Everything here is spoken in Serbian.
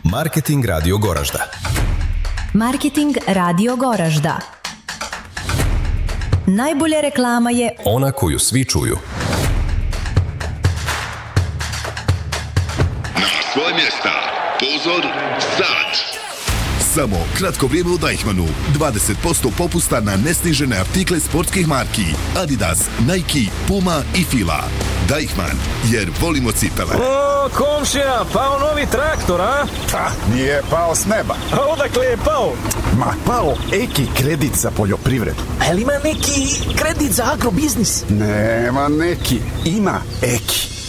Marketing Radio Goražda. Marketing Radio Goražda. Najbolja reklama je ona koju svi čuju. Na svoje mjesta. Pozor, start! Samo kratko vrijeme u Deichmannu. 20% popusta na nesnižene artikle sportskih marki. Adidas, Nike, Puma i Fila. Deichmann, jer volimo cipele. O, komšija, pao novi traktor, a? Pa, nije pao s neba. A odakle je pao? Ma, pao Eki kredit za poljoprivredu. A jel ima neki kredit za agrobiznis? Nema neki, ima Eki.